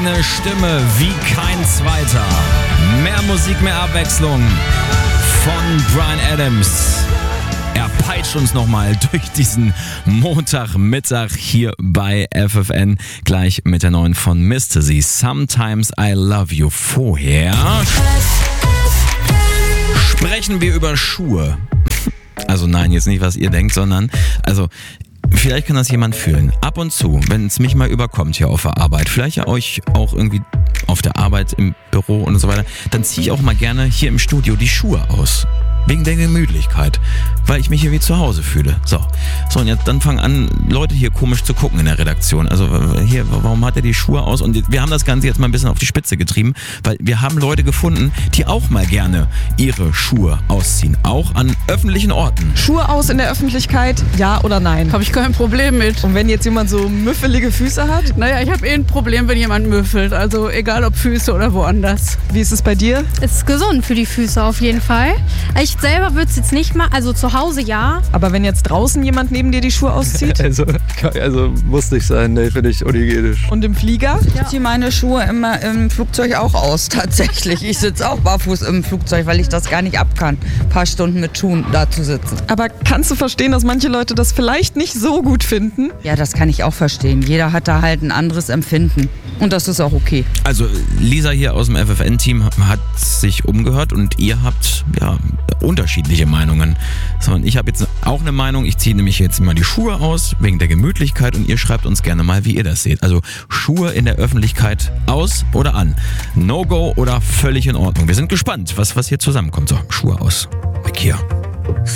Eine Stimme wie kein zweiter. Mehr Musik, mehr Abwechslung von Bryan Adams. Er peitscht uns nochmal durch diesen Montagmittag hier bei FFN. Gleich mit der neuen von Mystery. Sometimes I Love You. Vorher sprechen wir über Schuhe. Also nein, jetzt nicht, was ihr denkt, sondern vielleicht kann das jemand fühlen. Ab und zu, wenn es mich mal überkommt hier auf der Arbeit, vielleicht ja euch auch irgendwie auf der Arbeit, im Büro und so weiter, dann ziehe ich auch mal gerne hier im Studio die Schuhe aus. Wegen der Gemütlichkeit, weil ich mich hier wie zu Hause fühle. So, und jetzt dann fangen an, Leute hier komisch zu gucken in der Redaktion. Also hier, warum hat er die Schuhe aus? Und wir haben das Ganze jetzt mal ein bisschen auf die Spitze getrieben, weil wir haben Leute gefunden, die auch mal gerne ihre Schuhe ausziehen. Auch an öffentlichen Orten. Schuhe aus in der Öffentlichkeit, ja oder nein? Habe ich kein Problem mit. Und wenn jetzt jemand so müffelige Füße hat? Naja, ich habe ein Problem, wenn jemand müffelt. Also egal ob Füße oder woanders. Wie ist es bei dir? Es ist gesund für die Füße auf jeden Fall. Ich selber würde es jetzt nicht machen, also zu Hause ja. Aber wenn jetzt draußen jemand neben dir die Schuhe auszieht? Also muss nicht sein, ne, finde ich unhygienisch. Und im Flieger? Ich ziehe meine Schuhe immer im Flugzeug auch aus, tatsächlich. Ich sitze auch barfuß im Flugzeug, weil ich das gar nicht ab kann, ein paar Stunden mit Schuhen da zu sitzen. Aber kannst du verstehen, dass manche Leute das vielleicht nicht so gut finden? Ja, das kann ich auch verstehen. Jeder hat da halt ein anderes Empfinden. Und das ist auch okay. Also Lisa hier aus dem FFN-Team hat sich umgehört und ihr habt ja unterschiedliche Meinungen. Sondern ich habe jetzt auch eine Meinung. Ich ziehe nämlich jetzt mal die Schuhe aus wegen der Gemütlichkeit und ihr schreibt uns gerne mal, wie ihr das seht. Also Schuhe in der Öffentlichkeit aus oder an? No-Go oder völlig in Ordnung? Wir sind gespannt, was hier zusammenkommt. So, Schuhe aus. Weg hier.